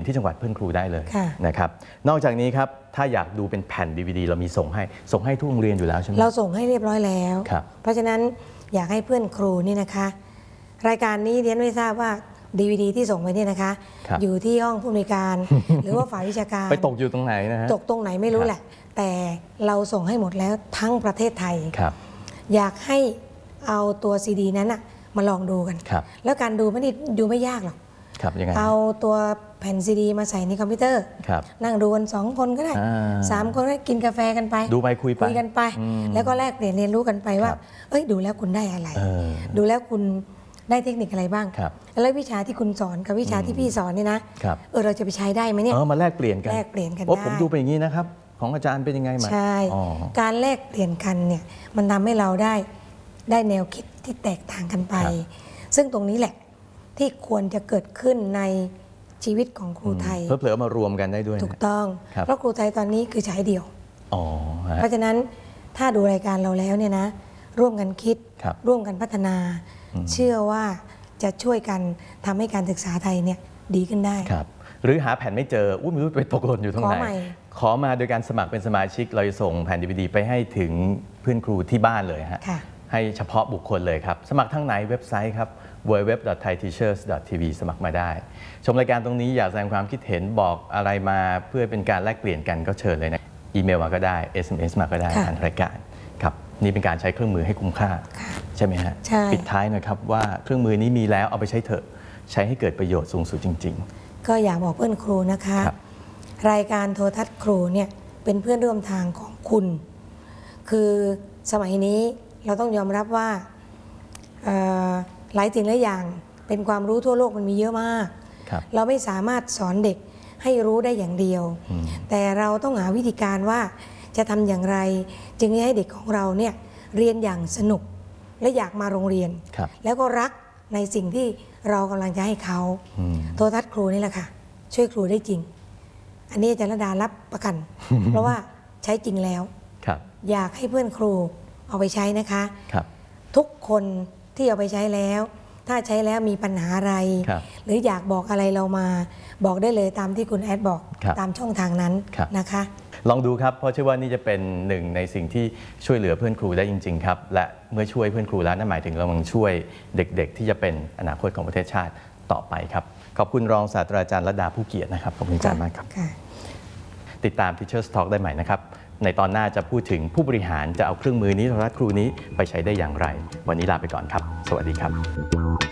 ที่จังหวัดเพื่อนครูได้เลยนะครับนอกจากนี้ครับถ้าอยากดูเป็นแผ่น DVD เรามีส่งให้ทุกโรงเรียนอยู่แล้วใช่ไหมเราส่งให้เรียบร้อยแล้วเพราะฉะนั้นอยากให้เพื่อนครูนี่นะคะรายการนี้เรียนไม่ทราบว่า DVD ที่ส่งไปนี่นะคะอยู่ที่ห้องผู้อำนวยการ หรือว่าฝ่ายวิชาการไปตกอยู่ตรงไหนนะฮะตกตรงไหนไม่รู้แหละแต่เราส่งให้หมดแล้วทั้งประเทศไทยอยากให้เอาตัวซีดีนั้นมาลองดูกันแล้วการดูไม่ได้ดูไม่ยากหรอกเอาตัวแผ่นซีดีมาใส่ในคอมพิวเตอร์นั่งดูกัน2 คนก็ได้3 คนก็กินกาแฟกันไปดูไปคุยกันไปแล้วก็แลกเปลี่ยนเรียนรู้กันไปว่าเอ้ยดูแล้วคุณได้อะไรดูแล้วคุณได้เทคนิคอะไรบ้างแล้ววิชาที่คุณสอนกับวิชาที่พี่สอนนี่นะเราจะไปใช้ได้ไหมเนี่ยมาแลกเปลี่ยนกันได้ผมดูเป็นอย่างนี้นะครับของอาจารย์เป็นยังไงมาใช่การแลกเปลี่ยนกันเนี่ยมันทำให้เราได้แนวคิดที่แตกต่างกันไปซึ่งตรงนี้แหละที่ควรจะเกิดขึ้นในชีวิตของครูไทยเผลอๆมารวมกันได้ด้วยถูกต้องเพราะครูไทยตอนนี้คือใช้เดี่ยวเพราะฉะนั้นถ้าดูรายการเราแล้วเนี่ยนะร่วมกันคิดร่วมกันพัฒนาเชื่อว่าจะช่วยกันทำให้การศึกษาไทยเนี่ยดีขึ้นได้หรือหาแผ่นไม่เจอไม่รู้ไปตกหล่นอยู่ตรงไหนขอมาโดยการสมัครเป็นสมาชิกเราจะส่งแผ่น DVD ไปให้ถึงเพื่อนครูที่บ้านเลยฮะให้เฉพาะบุคคลเลยครับสมัครทางไหนเว็บไซต์ครับ www.thaiteachers.tv สมัครมาได้ชมรายการตรงนี้อยากแสดงความคิดเห็นบอกอะไรมาเพื่อเป็นการแลกเปลี่ยนกันก็เชิญเลยนะอีเมลมาก็ได้ SMS มาก็ได้ผ่านรายการครับนี่เป็นการใช้เครื่องมือให้คุ้มค่าใช่ไหมฮะปิดท้ายหน่อยครับว่าเครื่องมือนี้มีแล้วเอาไปใช้เถอะใช้ให้เกิดประโยชน์สูงสุดจริงๆก็อยากบอกเพื่อนครูนะคะรายการโทรทัศน์ครูเนี่ยเป็นเพื่อนร่วมทางของคุณคือสมัยนี้เราต้องยอมรับว่าหลายสิ่งหลายอย่างเป็นความรู้ทั่วโลกมันมีเยอะมากเราไม่สามารถสอนเด็กให้รู้ได้อย่างเดียวแต่เราต้องหาวิธีการว่าจะทำอย่างไรจึงให้เด็กของเราเนี่ยเรียนอย่างสนุกและอยากมาโรงเรียนแล้วก็รักในสิ่งที่เรากำลังจะให้เขาโทรทัศน์ครูนี่แหละค่ะช่วยครูได้จริงอันนี้อาจารย์ระดารับประกัน เพราะว่าใช้จริงแล้วอยากให้เพื่อนครูเอาไปใช้นะคะทุกคนที่เอาไปใช้แล้วถ้าใช้แล้วมีปัญหาอะไรหรืออยากบอกอะไรเรามาบอกได้เลยตามที่คุณแอดบอกตามช่องทางนั้นนะคะลองดูครับเพราะเชื่อว่านี่จะเป็นหนึ่งในสิ่งที่ช่วยเหลือเพื่อนครูได้จริงๆครับและเมื่อช่วยเพื่อนครูแล้วนั่นหมายถึงเรากำลังช่วยเด็กๆที่จะเป็นอนาคตของประเทศชาติต่อไปครับขอบคุณรองศาสตราจารย์ระดาผู้เกียรตินะครับขอบคุณอาจารย์มากครับติดตาม Teachers Talk ได้ใหม่นะครับในตอนหน้าจะพูดถึงผู้บริหารจะเอาเครื่องมือนี้โทรทัศน์ครูนี้ไปใช้ได้อย่างไรวันนี้ลาไปก่อนครับสวัสดีครับ